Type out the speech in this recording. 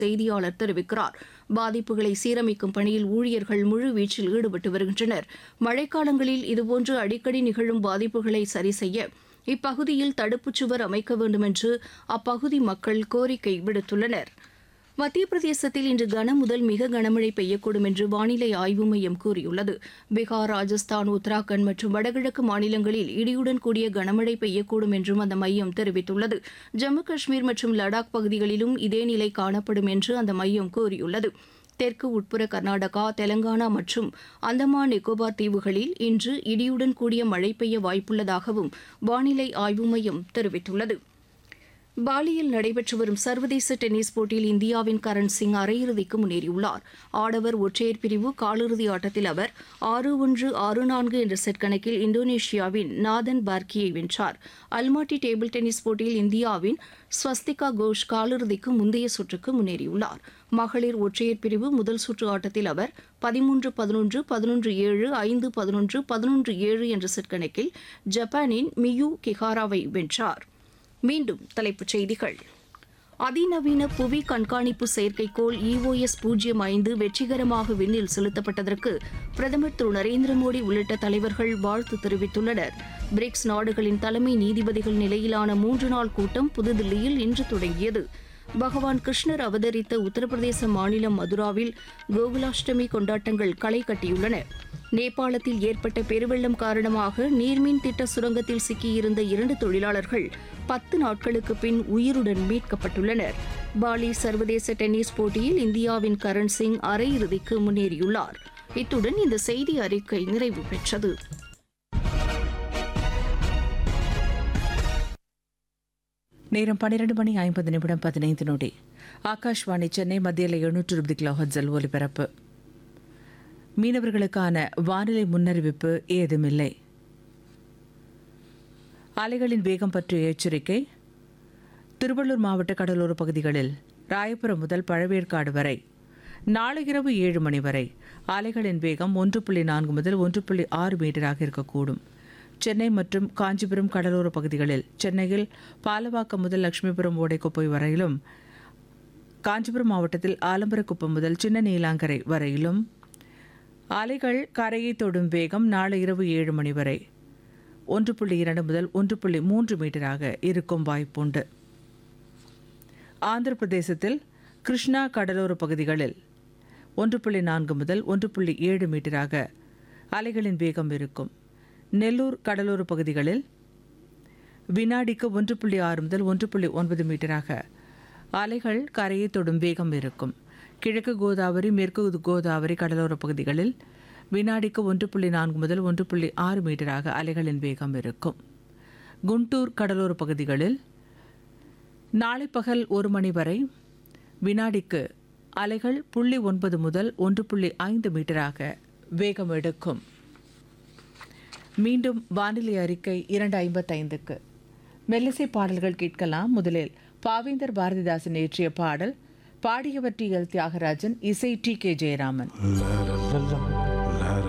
செய்தியாளர் தெரிவிக்கிறார். பாதிப்புகளை சீரமைக்கும் பணியில் ஊழியர்கள் முழுவீச்சில் ஈடுபட்டு வருகின்றனர். மழைக்காலங்களில் இதுபோன்று அடிக்கடி நிகழும் பாதிப்புகளை சரிசெய்ய இப்பகுதியில் தடுப்புச் சுவர் அமைக்க வேண்டும் என்று அப்பகுதி மக்கள் கோரிக்கை விடுத்துள்ளனர். மத்திய பிரதேசத்தில் இன்று கனமுதல் மிக கனமழை பெய்யக்கூடும் என்று வானிலை ஆய்வு மையம் கூறியுள்ளது. பீகார், ராஜஸ்தான், உத்தராகண்ட் மற்றும் வடகிழக்கு மாநிலங்களில் இடியுடன் கூடிய கனமழை பெய்யக்கூடும் என்றும் அந்த மையம் தெரிவித்துள்ளது. ஜம்மு காஷ்மீர் மற்றும் லடாக் பகுதிகளிலும் இதே நிலை காணப்படும் என்று அந்த மையம் கூறியுள்ளது. தெற்கு உட்புற கர்நாடகா, தெலங்கானா மற்றும் அந்தமான் நிக்கோபார் தீவுகளில் இன்று இடியுடன் கூடிய மழை பெய்ய வாய்ப்புள்ளதாகவும் வானிலை ஆய்வு மையம் தெரிவித்துள்ளது. பாலியில் நடைபெற்று வரும் சர்வதேச டென்னிஸ் போட்டியில் இந்தியாவின் கரண் சிங் அரையிறுதிக்கு முன்னேறியுள்ளார். ஆடவர் ஒற்றையர் பிரிவு காலிறுதி ஆட்டத்தில் அவர் 6-1, 6-4 என்ற செட் கணக்கில் இந்தோனேஷியாவின் நாதன் பார்கியை வென்றார். அல்மாட்டி டேபிள் டென்னிஸ் போட்டியில் இந்தியாவின் ஸ்வஸ்திகா கோஷ் காலிறுதிக்கு முந்தைய சுற்றுக்கு முன்னேறியுள்ளார். மகளிர் ஒற்றையர் பிரிவு முதல் சுற்று ஆட்டத்தில் அவர் 13-11, 11-7, 5-11, 11-7 என்ற செட் கணக்கில் ஜப்பானின் மியூ கிஹாராவை வென்றார். மீண்டும் தலைப்புச் செய்திகள். அதிநவீன புவி கண்காணிப்பு செயற்கைக்கோள் EOS-05 வெற்றிகரமாக விண்ணில் செலுத்தப்பட்டதற்கு பிரதமர் திரு நரேந்திர மோடி உள்ளிட்ட தலைவர்கள் வாழ்த்து தெரிவித்துள்ளனர். பிரிக்ஸ் நாடுகளின் தலைமை நீதிபதிகள் நிலையிலான 3 நாள் கூட்டம் புதுதில்லியில் இன்று தொடங்கியது. பகவான் கிருஷ்ணர் அவதரித்த உத்தரப்பிரதேச மாநிலம் மதுராவில் கோகுலாஷ்டமி கொண்டாட்டங்கள் களை கட்டியுள்ளன. நேபாளத்தில் ஏற்பட்ட பெருவெள்ளம் காரணமாக நீர்மின் திட்ட சுரங்கத்தில் சிக்கியிருந்த 2 தொழிலாளர்கள் 10 நாட்களுக்கு பின் உயிருடன் மீட்கப்பட்டுள்ளனர். பாலி சர்வதேச டென்னிஸ் போட்டியில் இந்தியாவின் கரண் சிங் அரையிறுதிக்கு முன்னேறியுள்ளார். இத்துடன் இந்த செய்தி அறிக்கை நிறைவு பெற்றது. நேரம் 12:50 ஆகாஷ்வாணி சென்னை மத்தியில் 720 கிலோஹெர்ட்ஸில் ஒலிபரப்பு. மீனவர்களுக்கான வானிலை முன்னறிவிப்பு ஏதுமில்லை. அலைகளின் வேகம் பற்றிய எச்சரிக்கை. திருவள்ளூர் மாவட்ட கடலோர பகுதிகளில் ராயபுரம் முதல் பழவேற்காடு வரை நாளை இரவு 7 மணி வரை அலைகளின் வேகம் 1.4 முதல் 1.6 மீட்டராக இருக்கக்கூடும். சென்னை மற்றும் காஞ்சிபுரம் கடலோர பகுதிகளில் சென்னையில் பாலவாக்கம் முதல் லட்சுமிபுரம் ஓடைக்குப்பை வரையிலும், காஞ்சிபுரம் மாவட்டத்தில் ஆலம்பரக்குப்பம் முதல் சின்ன நீலாங்கரை வரையிலும் அலைகள் கரையை தொடும் வேகம் நாளை இரவு 7 மணி வரை 1.2 முதல் 1.3 மீட்டராக இருக்கும் வாய்ப்புண்டு. ஆந்திர பிரதேசத்தில் கிருஷ்ணா கடலோர பகுதிகளில் 1.4 முதல் 1.7 மீட்டராக அலைகளின் வேகம் இருக்கும். நெல்லூர் கடலோர பகுதிகளில் வினாடிக்கு 1.6 முதல் 1.9 மீட்டராக அலைகள் கரையை தொடும் வேகம் இருக்கும். கிழக்கு கோதாவரி, மேற்கு கோதாவரி கடலோர பகுதிகளில் வினாடிக்கு 1.4 முதல் 1.6 மீட்டராக அலைகளின் வேகம் இருக்கும். குண்டூர் கடலோர பகுதிகளில் நாளை பகல் 1 மணி வரை வினாடிக்கு அலைகள் 0.9 முதல் 1.5 மீட்டராக வேகம் எடுக்கும். மீண்டும் வானிலை அறிக்கை 2:55க்கு. மெல்லிசை பாடல்கள் கேட்கலாம். முதலில் பாவேந்தர் பாரதிதாசன் இயற்றிய பாடல், பாடியவர் TL தியாகராஜன், இசை TK ஜெயராமன்.